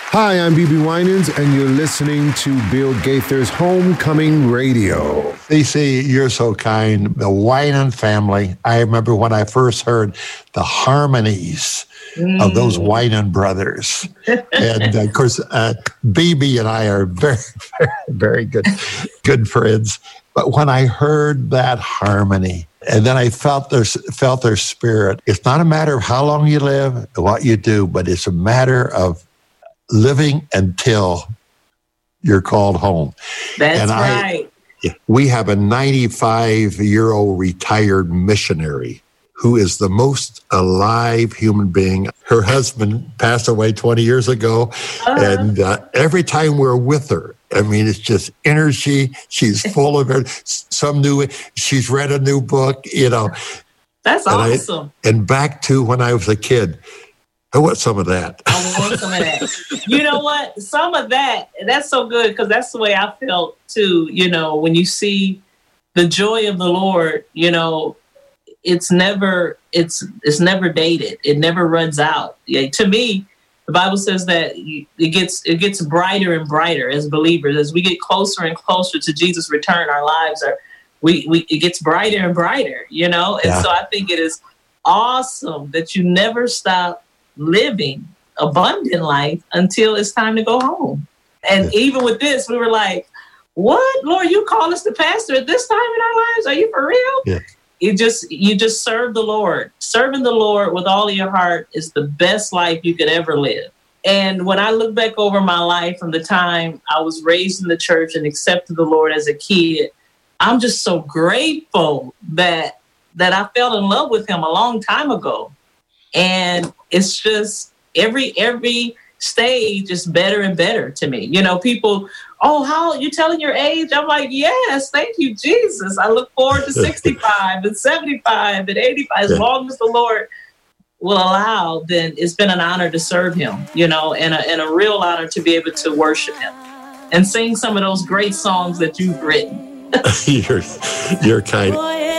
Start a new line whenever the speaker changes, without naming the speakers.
Hi, I'm BB Winans, and you're listening to Bill Gaither's Homecoming Radio.
CC, you're so kind. The Winan family, I remember when I first heard the harmonies of those Winan brothers. And of course, BB and I are very, very, very good friends. But when I heard that harmony, and then I felt their spirit, it's not a matter of how long you live, what you do, but it's a matter of living until you're called home.
That's right.
We have a 95-year-old retired missionary who is the most alive human being. Her husband passed away 20 years ago, and every time we're with her, I mean, it's just energy. She's full of it. She's read a new book, you know.
That's awesome.
And back to when I was a kid, I want some of that.
I want some of that. You know what? Some of that's so good, because that's the way I felt too. You know, when you see the joy of the Lord, you know, it's never dated. It never runs out. Yeah, to me, the Bible says that it gets brighter and brighter as believers. As we get closer and closer to Jesus' return, our lives it gets brighter and brighter, you know? And so I think it is awesome that you never stop living abundant life until it's time to go home. And even with this, we were like, what? Lord, you call us the pastor at this time in our lives? Are you for real?
Yeah.
You just serve the Lord. Serving the Lord with all of your heart is the best life you could ever live. And when I look back over my life from the time I was raised in the church and accepted the Lord as a kid, I'm just so grateful that I fell in love with him a long time ago. And it's just every stage is better and better to me. You know, people, how you telling your age? I'm like, yes, thank you, Jesus. I look forward to 65 and 75 and 85. As long as the Lord will allow, then it's been an honor to serve him, you know, and a real honor to be able to worship him and sing some of those great songs that you've written.
You're kind.